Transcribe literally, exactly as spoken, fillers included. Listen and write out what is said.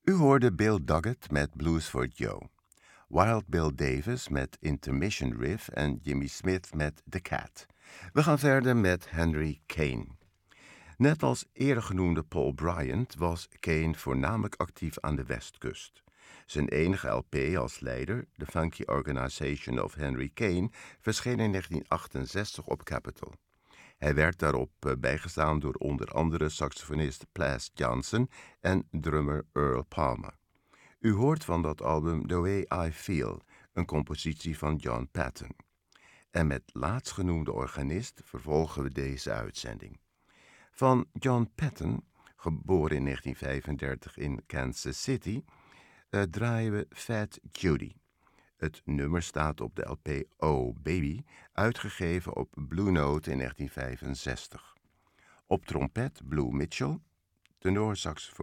U hoorde Bill Doggett met Blues for Joe, Wild Bill Davis met Intermission Riff en Jimmy Smith met The Cat. We gaan verder met Henry Kane. Net als eerder genoemde Paul Bryant was Kane voornamelijk actief aan de Westkust. Zijn enige L P als leider, The Funky Organization of Henry Kane, verscheen in negentien achtenzestig op Capitol. Hij werd daarop bijgestaan door onder andere saxofonist Plas Johnson en drummer Earl Palmer. U hoort van dat album The Way I Feel, een compositie van John Patton. En met laatstgenoemde organist vervolgen we deze uitzending. Van John Patton, geboren in negentien vijfendertig in Kansas City, uh, draaien we Fat Judy. Het nummer staat op de L P Oh Baby, uitgegeven op Blue Note in negentien vijfenzestig. Op trompet Blue Mitchell, tenorsaxofoon